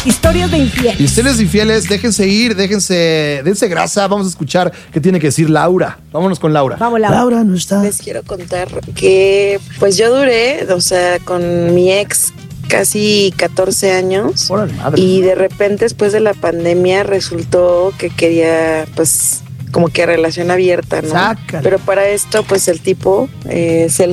Historias de infieles. Historias de infieles, déjense ir, dense grasa. Vamos a escuchar qué tiene que decir Laura. Vámonos con Laura. Vamos, Laura. Laura no está. Les quiero contar que pues yo duré, o sea, con mi ex casi 14 años. Órale, madre. Y de repente después de la pandemia resultó que quería pues como que relación abierta, ¿no? Sácale. Pero para esto pues el tipo se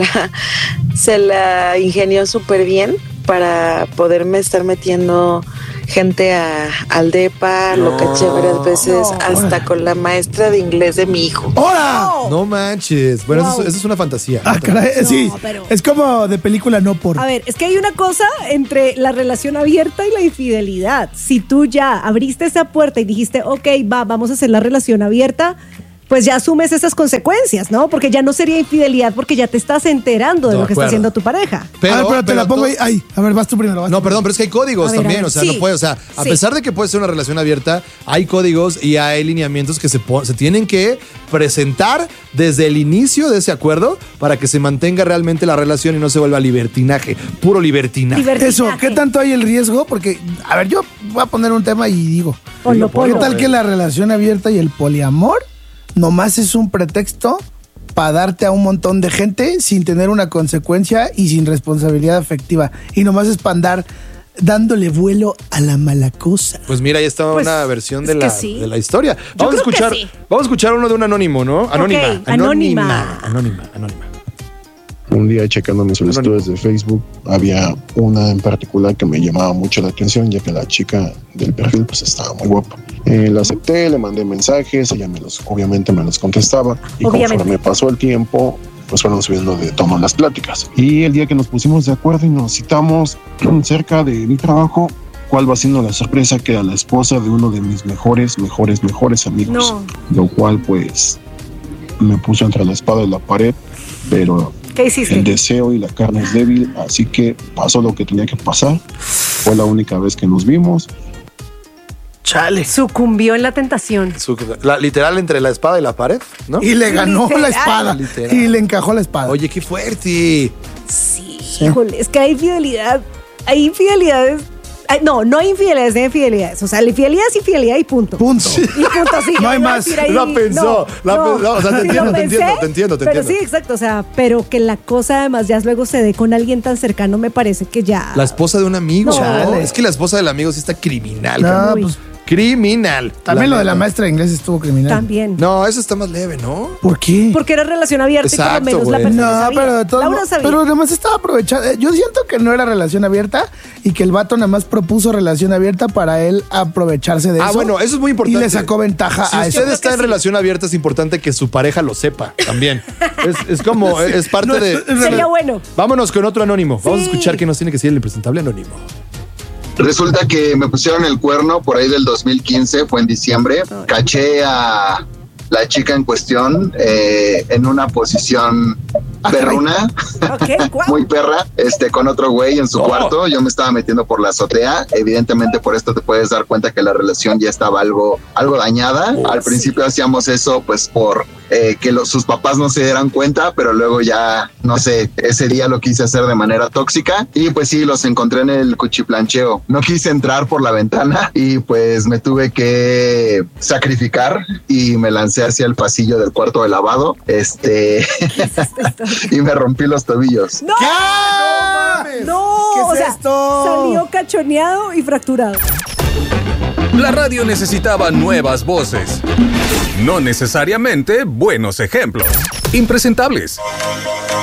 la ingenió súper bien para poderme estar metiendo gente al depa, lo caché varias veces, hasta con la maestra de inglés de mi hijo. ¡Hora! No manches. Bueno, Wow. eso es una fantasía. Ah, caray, No, sí. pero- Es como de película no por. A ver, es que hay una cosa entre la relación abierta y la infidelidad. Si tú ya abriste esa puerta y dijiste, ok, vamos a hacer la relación abierta, pues ya asumes esas consecuencias, ¿no? Porque ya no sería infidelidad porque ya te estás enterando de De lo que está acuerdo. haciendo tu pareja. a ver, pero te la pongo ahí. Ay, a ver, vas tú primero. No, perdón, pero es que hay códigos A ver, también, a ver. o sea, Sí. no puede, o sea, a Sí. pesar de que puede ser una relación abierta, hay códigos y hay lineamientos que se tienen que presentar desde el inicio de ese acuerdo para que se mantenga realmente la relación y no se vuelva libertinaje, puro libertinaje. Eso, ¿qué tanto hay el riesgo? Porque, a ver, yo voy a poner un tema y digo, Ponlo. ¿qué tal que la relación abierta y el poliamor nomás es un pretexto para darte a un montón de gente sin tener una consecuencia y sin responsabilidad afectiva? Y nomás es para andar dándole vuelo a la mala cosa. Pues mira, ahí está Pues, una versión es de que la, sí. de la historia. Yo creo que sí. Vamos a escuchar uno de un anónimo, ¿no? Anónima. Ok, anónima. Anónima. Un día checando mis solicitudes de Facebook, había una en particular que me llamaba mucho la atención, ya que la chica del perfil pues estaba muy guapa. La acepté, le mandé mensajes, ella obviamente me los contestaba, y Obviamente. conforme pasó el tiempo, pues fueron subiendo de tono las pláticas. Y el día que nos pusimos de acuerdo y nos citamos cerca de mi trabajo, ¿cuál va siendo la sorpresa? Que era la esposa de uno de mis mejores amigos. No. Lo cual pues me puso entre la espada y la pared, pero ¿Qué hiciste? el deseo y la carne es débil, así que pasó lo que tenía que pasar. Fue la única vez que nos vimos. Chale. Sucumbió en la tentación. Literal entre la espada y la pared, ¿no? Y le ganó Literal. la espada. Literal. Y le encajó la espada. Oye, qué fuerte. Sí, híjole, es que hay infidelidad. Hay infidelidades. No hay infidelidades de infidelidades. O sea, la infidelidad es infidelidad y punto. Punto. Y punto, sí. No hay Yo voy a más. decir ahí, La pensó, o sea, te Sí, entiendo, lo te pensé, entiendo. Pero sí, exacto, o sea, pero que la cosa además ya luego se dé con alguien tan cercano me parece que ya... La esposa de un amigo. No. Chale. Es que la esposa del amigo sí está criminal. No, cabrón. pues Criminal. también lo de la neta. maestra de inglés estuvo criminal. También. No, eso está más leve, ¿no? ¿Por qué? Porque era relación abierta y Exacto, por lo menos la güey. persona No, sabía. pero de todos Laura modos- sabía. pero además estaba aprovechando. Yo siento que no era relación abierta y que el vato nada más propuso relación abierta para él aprovecharse de eso. Bueno, eso es muy importante. Y le sacó ventaja Si a eso. usted está en relación abierta, es importante que su pareja lo sepa también. es como, es parte No, de... Sería bueno. Vámonos con otro anónimo. Vamos a Sí. escuchar qué nos tiene que decir el impresentable anónimo. Resulta que me pusieron el cuerno por ahí del 2015, fue en diciembre. Caché a la chica en cuestión en una posición perruna, Ok, guau. muy perra, con otro güey en su cuarto. Yo me estaba metiendo por la azotea. Evidentemente por esto te puedes dar cuenta que la relación ya estaba algo dañada. Al principio hacíamos eso pues por que sus papás no se dieran cuenta, pero luego ya, no sé, ese día lo quise hacer de manera tóxica y pues sí, los encontré en el cuchiplancheo. No quise entrar por la ventana y pues me tuve que sacrificar y me lancé hacia el pasillo del cuarto de lavado, y me rompí los tobillos. ¡No! ¡No! ¿Qué es o sea, esto? salió cachoneado y fracturado. La radio necesitaba nuevas voces. No necesariamente buenos ejemplos. Impresentables.